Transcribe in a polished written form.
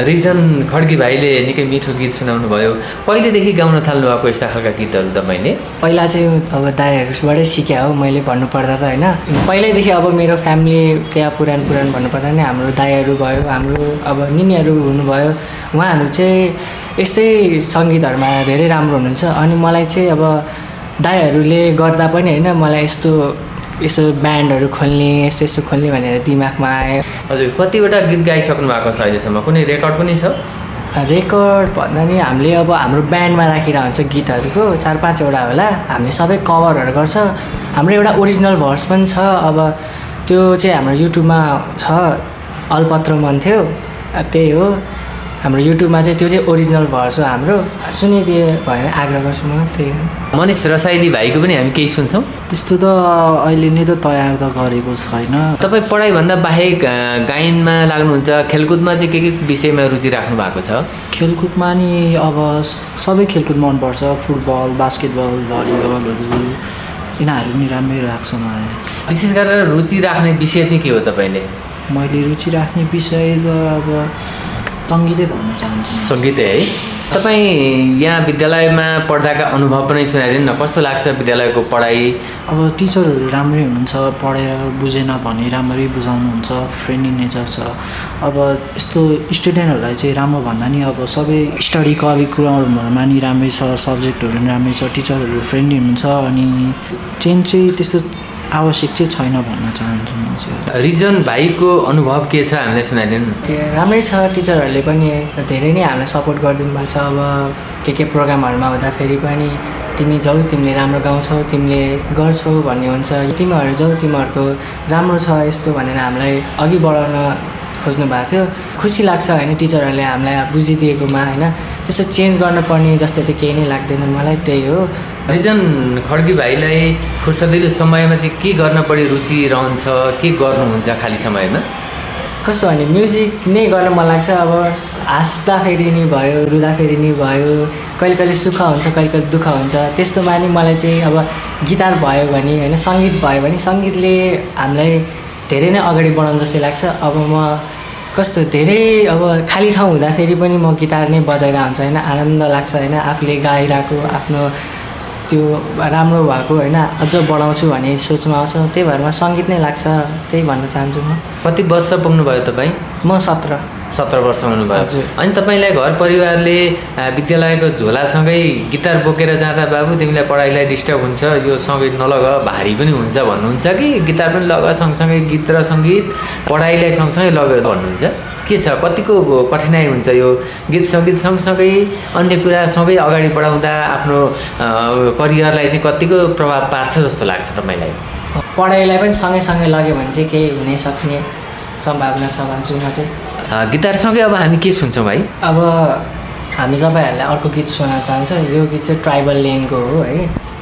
Reason Khadki भाइले निकै मिठो गीत सुनाउनु भयो। कहिलेदेखि गाउन थाल्नु भएको यस्ता खालका गीतहरू तपाईँले? पहिला चाहिँ अब दाइहरूबाटै सिकेँ हो मैले भन्नुपर्दा त होइन। पहिल्यैदेखि अब मेरो फ्यामिली त्यहाँ पुरानो भन्नुपर्दा नै हाम्रो दाइहरू भयो, हाम्रो अब निनीहरू हुनुभयो, उहाँहरू चाहिँ यस्तै सङ्गीतहरूमा धेरै राम्रो हुनुहुन्छ। अनि मलाई चाहिँ अब दाइहरूले गर्दा पनि होइन मलाई यसो ब्यान्डहरू खोल्ने यस्तो खोल्ने भनेर दिमागमा आयो। हजुर, कतिवटा गीत गाइसक्नु भएको छ अहिलेसम्म? कुनै रेकर्ड पनि छ? रेकर्ड भन्दा नि हामीले अब हाम्रो ब्यान्डमा राखेर हुन्छ गीतहरूको 4-5वटा होला। हामीले सबै कभरहरू गर्छ। हाम्रो एउटा ओरिजिनल भर्स पनि छ। अब त्यो चाहिँ हाम्रो युट्युबमा छ, अलपत्र मन थियो, त्यही हो हाम्रो युट्युबमा चाहिँ। त्यो चाहिँ ओरिजिनल भर्स हो हाम्रो। सुनिदिए भयो आग्रह गर्छु म, त्यही हो। मनिष रसाइली भाइको पनि हामी केही सुन्छौँ। त्यस्तो त अहिले नै त तयार त गरेको छैन। तपाईँ पढाइभन्दा बाहेक गायनमा लाग्नुहुन्छ, खेलकुदमा चाहिँ के विषयमा रुचि राख्नु भएको छ? खेलकुदमा नि अब सबै खेलकुद मनपर्छ, फुटबल, बास्केटबल, भलिबलहरू, यिनीहरू नि राम्रै लाग्छ मलाई। विशेष गरेर रुचि राख्ने विषय चाहिँ के हो तपाईँले? मैले रुचि राख्ने विषय त अब सङ्गीतै भन्न चाहन्छु। सङ्गीतै है। तपाईँ यहाँ विद्यालयमा पढ्दाका अनुभव पनि सुनाइदिनु न, कस्तो लाग्छ विद्यालयको पढाइ? अब टिचरहरू राम्रै हुनुहुन्छ, पढेर बुझेन भने राम्ररी बुझाउनुहुन्छ, फ्रेन्डली नेचर छ। अब यस्तो स्टुडेन्टहरूलाई चाहिँ राम्रो भन्दा नि अब सबै स्टडी करिकुलमहरूमा नि राम्रै छ, सब्जेक्टहरू पनि राम्रै छ, टिचरहरू फ्रेन्डली हुनुहुन्छ। अनि चेन्ज चाहिँ त्यस्तो आवश्यक चाहिँ छैन भन्न चाहन्छु म चाहिँ। रिजन भाइको अनुभव के छ हामीलाई सुनाइदिनु न। राम्रै छ, टिचरहरूले पनि धेरै नै हामीलाई सपोर्ट गरिदिनु भएको छ। अब के प्रोग्रामहरूमा हुँदाखेरि पनि तिमी जाऊ, तिमीले राम्रो गाउँछौ, तिमीले गर्छौ भन्ने हुन्छ। तिमीहरू जाऊ, तिमीहरूको राम्रो छ यस्तो भनेर हामीलाई अघि बढाउन खोज्नु भएको थियो। खुसी लाग्छ होइन टिचरहरूले हामीलाई बुझिदिएकोमा होइन। त्यस्तो चेन्ज गर्नुपर्ने जस्तो त केही नै लाग्दैन मलाई, त्यही हो। रिजन खड्की भाइलाई फुर्सदिलो समयमा चाहिँ के गर्न बढी रुचि रहन्छ, के गर्नुहुन्छ खाली समयमा? कस्तो भने म्युजिक नै गर्न मन लाग्छ। अब हाँस्दाखेरि नि भयो, रुँदाखेरि नि भयो, कहिले कहिले सुख हुन्छ, कहिले कहिले दुःख हुन्छ। त्यस्तोमा नि मलाई चाहिँ अब गिटार भयो भने होइन, सङ्गीत भयो भने सङ्गीतले हामीलाई धेरै नै अगाडि बढाउनु जस्तै लाग्छ। अब म कस्तो धेरै अब खाली ठाउँ हुँदाखेरि पनि म गिटार नै बजाइरहेको हुन्छ होइन, आनन्द लाग्छ होइन। आफूले गाइरहेको आफ्नो त्यो राम्रो भएको होइन, अझ बढाउँछु भन्ने सोचमा आउँछ। त्यही भएर म सङ्गीत नै लाग्छ, त्यही भन्न चाहन्छु म। कति वर्ष पुग्नुभयो तपाईँ? म 17 वर्ष हुनुभयो। हजुर। अनि तपाईँलाई घर परिवारले विद्यालयको झोलासँगै गिटार बोकेर जाँदा बाबु तिमीलाई पढाइलाई डिस्टर्ब हुन्छ, यो सँगै नलग, भारी पनि हुन्छ भन्नुहुन्छ कि गिटार पनि लग, सँगसँगै गीत र सङ्गीत पढाइलाई सँगसँगै लग भन्नुहुन्छ? के छ, कतिको कठिनाइ हुन्छ यो गीत सङ्गीत सँगसँगै अन्य कुरा सँगै अगाडि बढाउँदा आफ्नो करियरलाई चाहिँ कतिको प्रभाव पार्छ जस्तो लाग्छ तपाईँलाई? पढाइलाई पनि सँगै लग्यो भने चाहिँ केही हुनै सक्ने सम्भावना छ भन्छु म चाहिँ। गिटारसँगै अब हामी के सुन्छौँ भाइ? अब हामी तपाईँहरूलाई अर्को गीत सुनाउन चाहन्छ। यो गीत चाहिँ ट्राइबल ल्याङ्गको हो है।